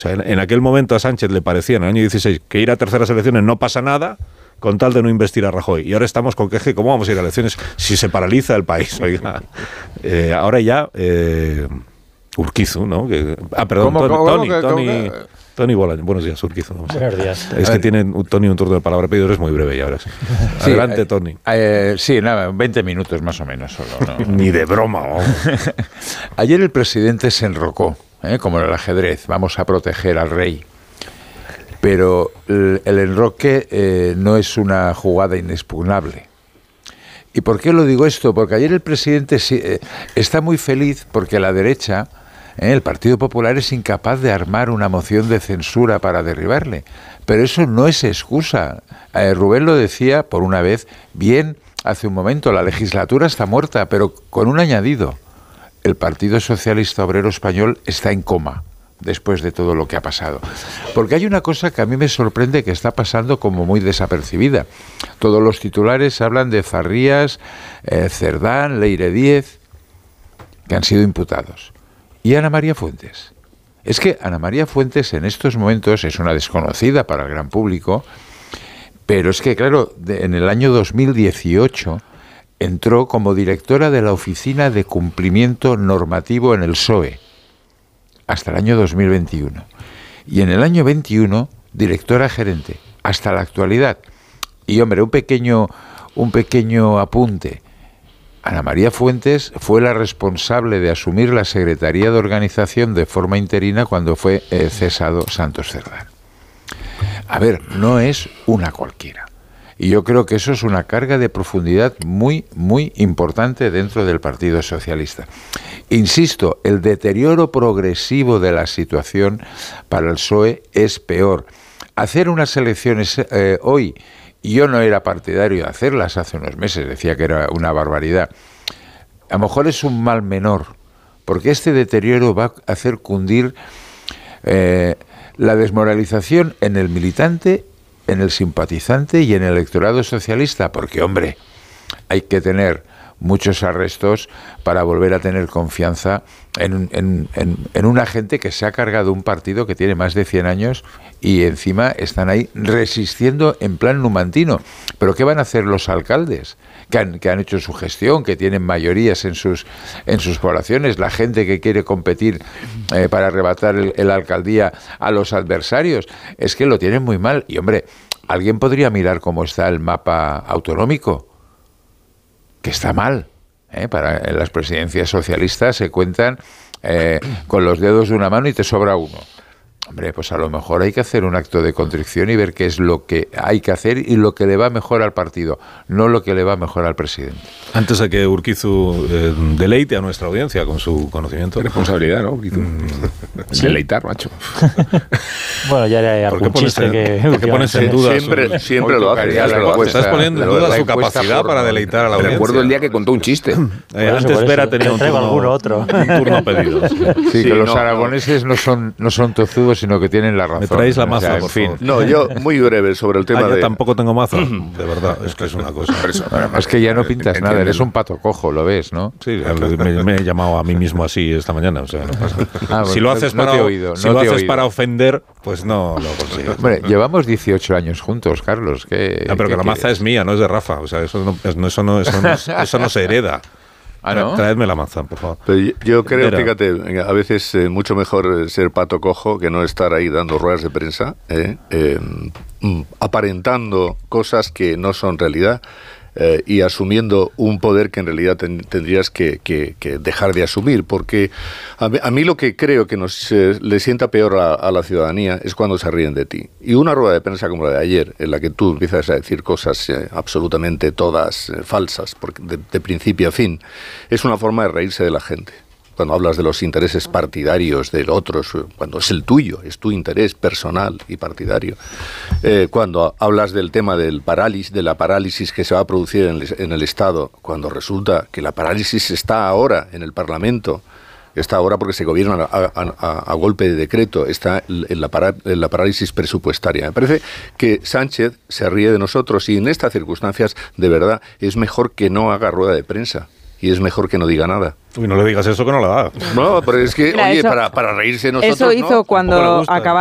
O sea, en aquel momento a Sánchez le parecía, en el año 16, que ir a terceras elecciones no pasa nada, con tal de no investir a Rajoy. Y ahora estamos con que ¿cómo vamos a ir a elecciones si se paraliza el país? Oiga, ahora ya Urquizu, ¿no? Perdón, Tony Bolaños. Buenos días, Urquizu. Buenos días. Es que tiene Tony un turno de palabra pedido, es muy breve y ahora sí. Adelante, Tony. Sí, nada, 20 minutos más o menos solo. ¿No? Ni de broma. Ayer el presidente se enrocó, como en el ajedrez, vamos a proteger al rey. Pero el enroque no es una jugada inexpugnable. ¿Y por qué lo digo esto? Porque ayer el presidente está muy feliz porque la derecha, el Partido Popular, es incapaz de armar una moción de censura para derribarle. Pero eso no es excusa. Rubén lo decía por una vez bien hace un momento, la legislatura está muerta, pero con un añadido. El Partido Socialista Obrero Español está en coma después de todo lo que ha pasado. Porque hay una cosa que a mí me sorprende que está pasando como muy desapercibida. Todos los titulares hablan de Zarrías, Cerdán, Leire Díez, que han sido imputados. ¿Y Ana María Fuentes? Es que Ana María Fuentes en estos momentos es una desconocida para el gran público, pero es que, claro, en el año 2018 entró como directora de la Oficina de Cumplimiento Normativo en el PSOE, hasta el año 2021. Y en el año 21, directora gerente, hasta la actualidad. Y, hombre, un pequeño apunte. Ana María Fuentes fue la responsable de asumir la Secretaría de Organización de forma interina cuando fue cesado Santos Cerdán. A ver, no es una cualquiera. Y yo creo que eso es una carga de profundidad muy, muy importante dentro del Partido Socialista. Insisto, el deterioro progresivo de la situación para el PSOE es peor. Hacer unas elecciones hoy, y yo no era partidario de hacerlas hace unos meses, decía que era una barbaridad, a lo mejor es un mal menor, porque este deterioro va a hacer cundir la desmoralización en el militante, en el simpatizante y en el electorado socialista, porque, hombre, hay que tener muchos arrestos para volver a tener confianza en una gente que se ha cargado un partido que tiene más de 100 años y encima están ahí resistiendo en plan numantino. ¿Pero qué van a hacer los alcaldes que han hecho su gestión, que tienen mayorías en sus poblaciones, la gente que quiere competir para arrebatar la alcaldía a los adversarios? Es que lo tienen muy mal. Y, hombre, alguien podría mirar cómo está el mapa autonómico, que está mal. En las presidencias socialistas se cuentan con los dedos de una mano y te sobra uno. Hombre, pues a lo mejor hay que hacer un acto de contrición y ver qué es lo que hay que hacer y lo que le va mejor al partido, no lo que le va mejor al presidente. Antes de que Urquizu deleite a nuestra audiencia con su conocimiento. Qué responsabilidad, ¿no, Urquizu? ¿Sí? Deleitar, macho. Bueno, ya era algún chiste que... ¿Por qué pones en duda? Siempre lo hace. Estás poniendo en duda su capacidad para deleitar a la audiencia. Recuerdo el día que contó un chiste. Antes Vera tenía un turno pedido. Sí, que los aragoneses no son tozudos, sino que tienen la razón. Me traéis la maza, por fin. favor. No, yo muy breve sobre el tema yo tampoco tengo maza, de verdad, es que es una cosa. Es que ya no pintas nada, eres un pato cojo, lo ves, ¿no? Sí, me he llamado a mí mismo así esta mañana, o sea, no pasa nada. Si lo haces para ofender, pues no lo consigues. Hombre, llevamos 18 años juntos, Carlos. Pero que la maza es mía, no es de Rafa, o sea, eso no se hereda. ¿Ah, no? Traedme la manzana, por favor. Pero yo creo, fíjate, a veces mucho mejor ser pato cojo que no estar ahí dando ruedas de prensa, aparentando cosas que no son realidad y asumiendo un poder que en realidad tendrías que dejar de asumir, porque a mí lo que creo que le sienta peor a la ciudadanía es cuando se ríen de ti. Y una rueda de prensa como la de ayer, en la que tú empiezas a decir cosas absolutamente todas falsas, porque de principio a fin, es una forma de reírse de la gente. Cuando hablas de los intereses partidarios de otros, cuando es el tuyo, es tu interés personal y partidario. Cuando hablas del tema de la parálisis que se va a producir en el Estado, cuando resulta que la parálisis está ahora en el Parlamento, está ahora porque se gobierna a golpe de decreto, está en la parálisis presupuestaria. Me parece que Sánchez se ríe de nosotros y en estas circunstancias, de verdad, es mejor que no haga rueda de prensa. y es mejor que no diga nada. Uy, no le digas eso que no la da. No, pero es que, Mira, oye, eso- para reírse nosotros, Eso hizo ¿no? cuando Tampoco le gusta. acababa